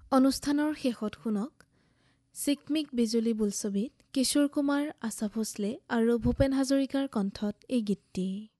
অনুষ্ঠানৰ শেষত শুনক চিকমিক বিজুলী বোলছবিত কিশোৰ কুমাৰ, আশা ভোছলে আৰু ভূপেন হাজৰিকাৰ কণ্ঠত এই গীতটি।